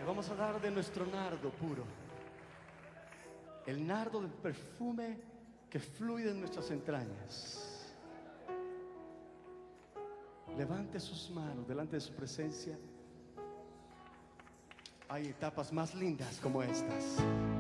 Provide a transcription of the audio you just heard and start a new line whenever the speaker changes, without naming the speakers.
Le vamos a dar de nuestro nardo puro, el nardo del perfume que fluye de nuestras entrañas. Levante sus manos delante de su presencia. Hay etapas más lindas como estas.